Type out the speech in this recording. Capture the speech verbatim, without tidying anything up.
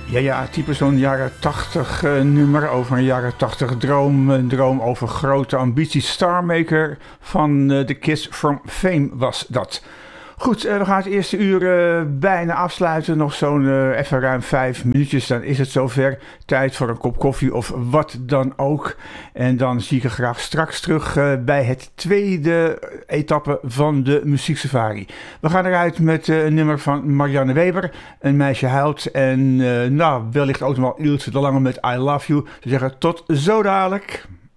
Ja, ja, type zo'n jaren tachtig uh, nummer over een jaren tachtig droom. Een droom over grote ambities. Starmaker van uh, The Kiss from Fame was dat. Goed, uh, we gaan het eerste uur uh, bijna afsluiten. Nog zo'n uh, even ruim vijf minuutjes, dan is het zover. Tijd voor een kop koffie of wat dan ook. En dan zie ik je graag straks terug uh, bij het tweede etappe van de muzieksafari. We gaan eruit met uh, een nummer van Marianne Weber. Een meisje huilt. En uh, nou, wellicht ook nog wel Ilse de Lange met I Love You. Ze zeggen tot zo dadelijk.